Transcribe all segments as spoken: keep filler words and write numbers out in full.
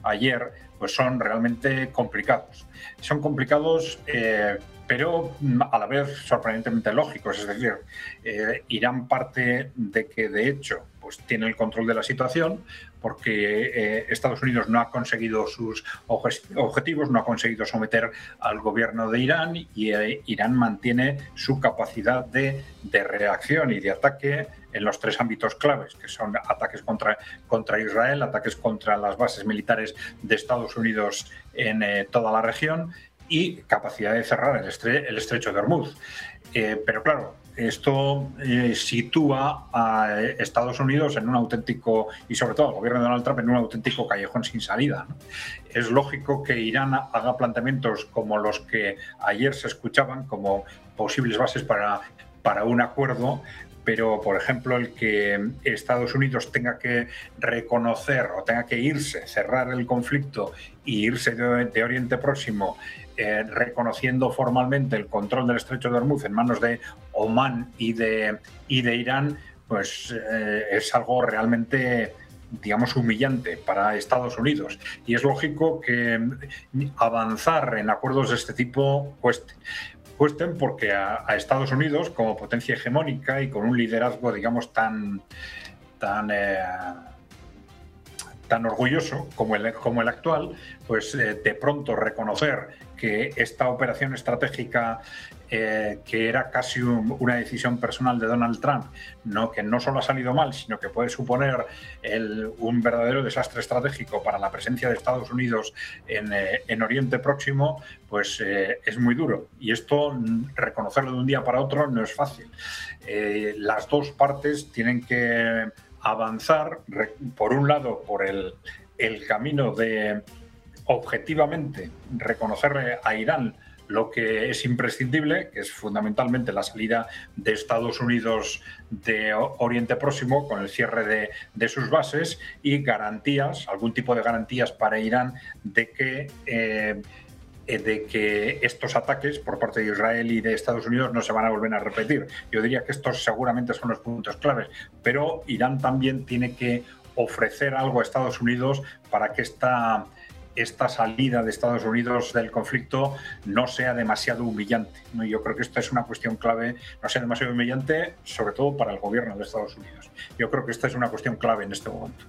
ayer, pues son realmente complicados. Son complicados, eh, pero a la vez sorprendentemente lógicos. Es decir, eh, Irán parte de que, de hecho, pues tiene el control de la situación, porque eh, Estados Unidos no ha conseguido sus objetivos, no ha conseguido someter al gobierno de Irán, y eh, Irán mantiene su capacidad de, de reacción y de ataque en los tres ámbitos claves, que son ataques contra, contra Israel, ataques contra las bases militares de Estados Unidos en eh, toda la región, y capacidad de cerrar el, estre el estrecho de Hormuz. Eh, pero claro, esto eh, sitúa a Estados Unidos en un auténtico, y sobre todo al gobierno de Donald Trump, en un auténtico callejón sin salida, ¿no? Es lógico que Irán haga planteamientos como los que ayer se escuchaban como posibles bases para, para un acuerdo, pero, por ejemplo, el que Estados Unidos tenga que reconocer o tenga que irse, cerrar el conflicto y irse de, de Oriente Próximo, eh, reconociendo formalmente el control del estrecho de Hormuz en manos de Omán y de, y de Irán, pues eh, es algo realmente, digamos, humillante para Estados Unidos. Y es lógico que avanzar en acuerdos de este tipo cueste. Cuesten porque a, a Estados Unidos, como potencia hegemónica y con un liderazgo, digamos, tan, tan, eh, tan orgulloso como el, como el actual, pues eh, de pronto reconocer que esta operación estratégica, eh, que era casi un, una decisión personal de Donald Trump, no, que no solo ha salido mal, sino que puede suponer el, un verdadero desastre estratégico para la presencia de Estados Unidos en, eh, en Oriente Próximo, pues eh, es muy duro. Y esto, reconocerlo de un día para otro, no es fácil. Eh, las dos partes tienen que avanzar, por un lado, por el, el camino de objetivamente reconocerle a Irán lo que es imprescindible, que es fundamentalmente la salida de Estados Unidos de Oriente Próximo con el cierre de, de sus bases, y garantías, algún tipo de garantías para Irán de que, eh, de que estos ataques por parte de Israel y de Estados Unidos no se van a volver a repetir. Yo diría que estos seguramente son los puntos claves, pero Irán también tiene que ofrecer algo a Estados Unidos para que esta... esta salida de Estados Unidos del conflicto no sea demasiado humillante, ¿no? Yo creo que esta es una cuestión clave, no sea demasiado humillante, sobre todo para el gobierno de Estados Unidos. Yo creo que esta es una cuestión clave en este momento.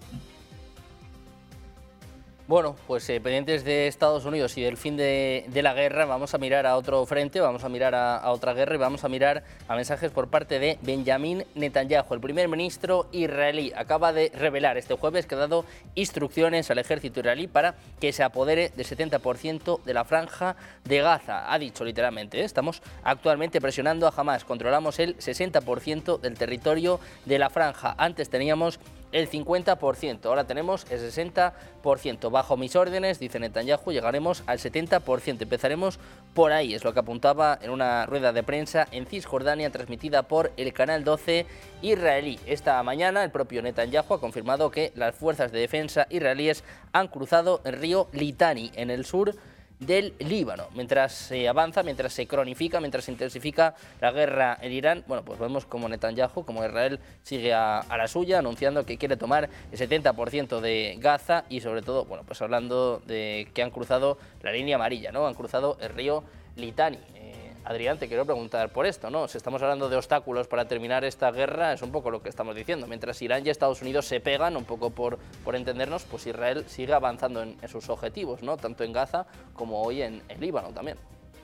Bueno, pues eh, pendientes de Estados Unidos y del fin de, de la guerra, vamos a mirar a otro frente, vamos a mirar a, a otra guerra y vamos a mirar a mensajes por parte de Benjamin Netanyahu. El primer ministro israelí acaba de revelar este jueves que ha dado instrucciones al ejército israelí para que se apodere del setenta por ciento de la franja de Gaza. Ha dicho literalmente, ¿eh? Estamos actualmente presionando a Hamás, controlamos el sesenta por ciento del territorio de la franja. Antes teníamos el cincuenta por ciento, ahora tenemos el sesenta por ciento. Bajo mis órdenes, dice Netanyahu, llegaremos al setenta por ciento. Empezaremos por ahí, es lo que apuntaba en una rueda de prensa en Cisjordania transmitida por el Canal doce israelí. Esta mañana el propio Netanyahu ha confirmado que las fuerzas de defensa israelíes han cruzado el río Litani en el sur del Líbano. Mientras se avanza, mientras se cronifica, mientras se intensifica la guerra en Irán, bueno, pues vemos como Netanyahu, como Israel, sigue a, a la suya, anunciando que quiere tomar el setenta por ciento de Gaza y, sobre todo, bueno, pues hablando de que han cruzado la línea amarilla, ¿no? Han cruzado el río Litani. Adrián, te quiero preguntar por esto, ¿no? Si estamos hablando de obstáculos para terminar esta guerra, es un poco lo que estamos diciendo. Mientras Irán y Estados Unidos se pegan, un poco por, por entendernos, pues Israel sigue avanzando en, en sus objetivos, ¿no? Tanto en Gaza como hoy en, en Líbano también.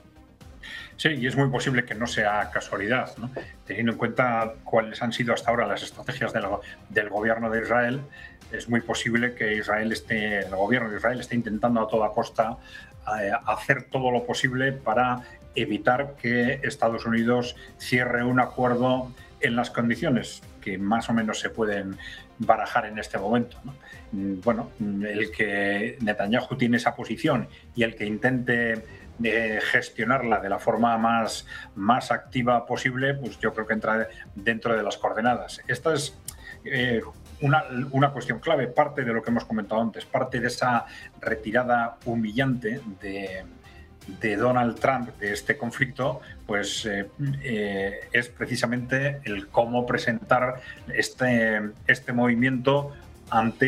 Sí, y es muy posible que no sea casualidad, ¿no? Teniendo en cuenta cuáles han sido hasta ahora las estrategias del, del gobierno de Israel, es muy posible que Israel esté, el gobierno de Israel esté intentando a toda costa eh, hacer todo lo posible para evitar que Estados Unidos cierre un acuerdo en las condiciones que más o menos se pueden barajar en este momento, ¿no? Bueno, el que Netanyahu tiene esa posición y el que intente de gestionarla de la forma más, más activa posible, pues yo creo que entra dentro de las coordenadas. Esta es eh, una, una cuestión clave, parte de lo que hemos comentado antes, parte de esa retirada humillante de de Donald Trump de este conflicto, pues eh, eh, es precisamente el cómo presentar este, este movimiento ante